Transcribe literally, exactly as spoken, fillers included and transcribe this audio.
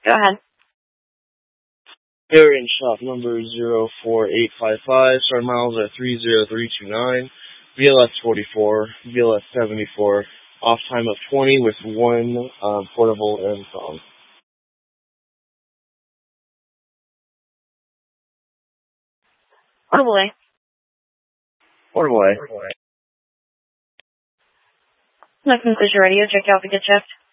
Go ahead. They're in shop number zero four eight five five. Start miles are three zero three two nine. V L S forty-four, V L S seventy-four. Off time of twenty with one um, portable and phone. Portable A. Portable A. That concludes your radio. Check out to get checked.